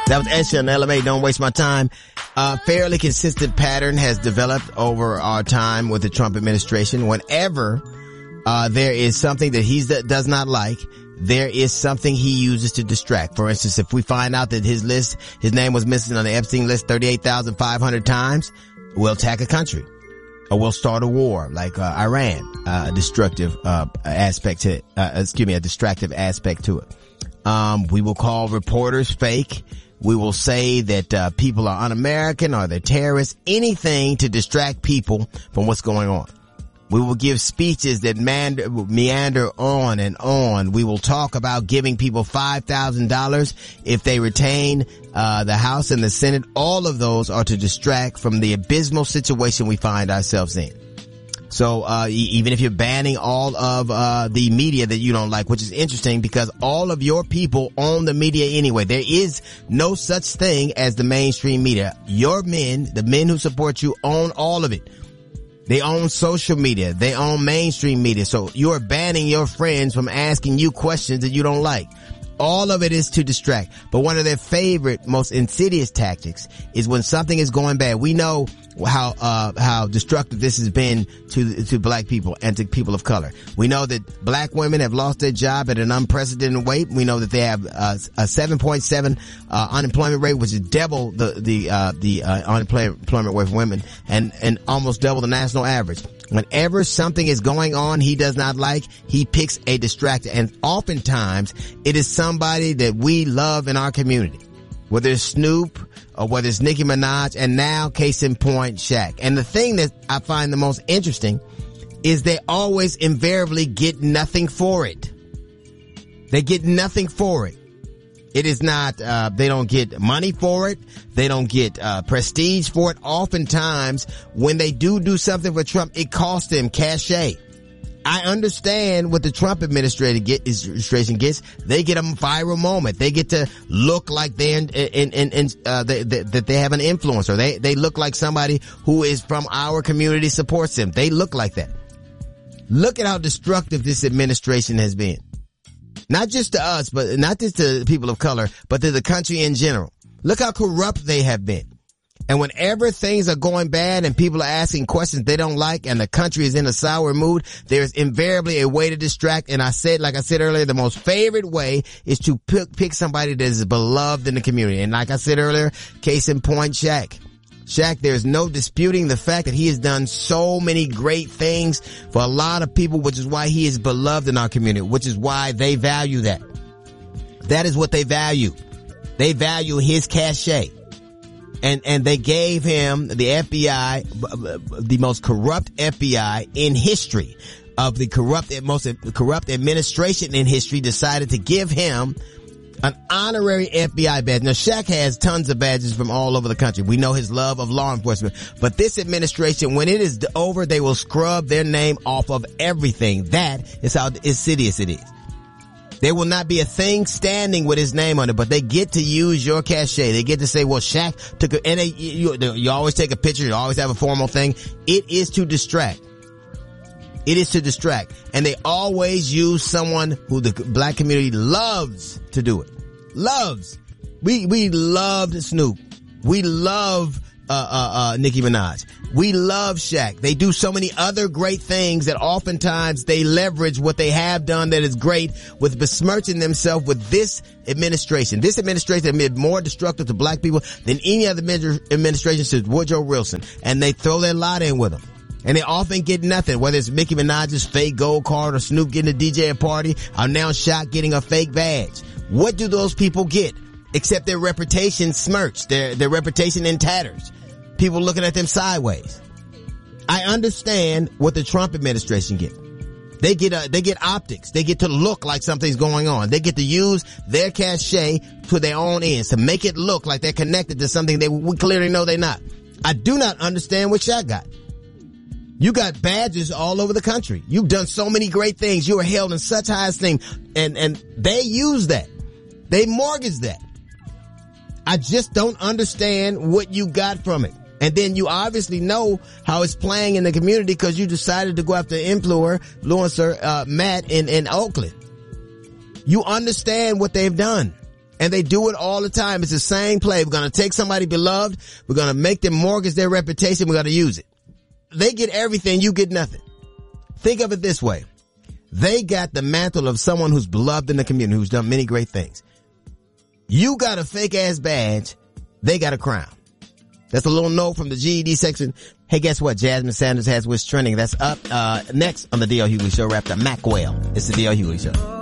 That was Esha and LMA, Don't Waste My Time. Fairly consistent pattern has developed over our time with the Trump administration. Whenever there is something that he does not like, there is something he uses to distract. For instance, if we find out that his name was missing on the Epstein list 38,500 times, we'll attack a country. Or we'll start a war like Iran, a distractive aspect to it. We will call reporters fake. We will say that people are un-American or they're terrorists, anything to distract people from what's going on. We will give speeches that meander on and on. We will talk about giving people $5,000 if they retain the House and the Senate. All of those are to distract from the abysmal situation we find ourselves in. So even if you're banning all of the media that you don't like, which is interesting because all of your people own the media anyway. There is no such thing as the mainstream media. Your men, the men who support you, own all of it. They own social media. They own mainstream media. So you're banning your friends from asking you questions that you don't like. All of it is to distract. But one of their favorite, most insidious tactics is when something is going bad. We know how destructive this has been to black people and to people of color. We know that black women have lost their job at an unprecedented rate. We know that they have a 7.7 unemployment rate, which is double the unemployment rate for women and almost double the national average. Whenever something is going on he does not like, he picks a distractor. And oftentimes it is somebody that we love in our community. Whether it's Snoop or whether it's Nicki Minaj, and now case in point, Shaq. And the thing that I find the most interesting is they always invariably get nothing for it. They get nothing for it. It is not, they don't get money for it. They don't get, prestige for it. Oftentimes, when they do something for Trump, it costs them cachet. I understand what the Trump administration gets. They get a viral moment. They get to look like they're that they have an influence, or they look like somebody who is from our community supports them. They look like that. Look at how destructive this administration has been. Not just to us, but not just to people of color, but to the country in general. Look how corrupt they have been. And whenever things are going bad and people are asking questions they don't like and the country is in a sour mood, there's invariably a way to distract. And like I said earlier, the most favorite way is to pick somebody that is beloved in the community. And like I said earlier, case in point, Shaq. Shaq, there's no disputing the fact that he has done so many great things for a lot of people, which is why he is beloved in our community, which is why they value that. That is what they value. They value his cachet. And they gave him the FBI, the most corrupt FBI in history of the most corrupt administration in history, decided to give him an honorary FBI badge. Now, Shaq has tons of badges from all over the country. We know his love of law enforcement. But this administration, when it is over, they will scrub their name off of everything. That is how insidious it is. There will not be a thing standing with his name on it, but they get to use your cachet. They get to say, well, Shaq took you always take a picture. You always have a formal thing. It is to distract. It is to distract. And they always use someone who the black community loves to do it. Loves. We loved Snoop. We love Nicki Minaj. We love Shaq. They do so many other great things that oftentimes they leverage what they have done that is great with besmirching themselves with this administration. This administration has been more destructive to black people than any other administration since Woodrow Wilson. And they throw their lot in with them. And they often get nothing, whether it's Nicki Minaj's fake gold card or Snoop getting a DJ party, or now Shaq getting a fake badge. What do those people get? Except their reputation smirched, their reputation in tatters. People looking at them sideways. I understand what the Trump administration get. They get optics. They get to look like something's going on. They get to use their cachet to their own ends to make it look like they're connected to something we clearly know they're not. I do not understand what Shaq got. You got badges all over the country. You've done so many great things. You are held in such high esteem, and they use that. They mortgage that. I just don't understand what you got from it. And then you obviously know how it's playing in the community because you decided to go after influencer Matt in Oakland. You understand what they've done. And they do it all the time. It's the same play. We're going to take somebody beloved. We're going to make them mortgage their reputation. We're going to use it. They get everything. You get nothing. Think of it this way. They got the mantle of someone who's beloved in the community, who's done many great things. You got a fake ass badge. They got a crown. That's a little note from the GED section. Hey, guess what? Jasmine Sanders has what's trending. That's up next on the D.L. Hughley Show. Wrapped up. Macwell. It's the D.L. Hughley Show.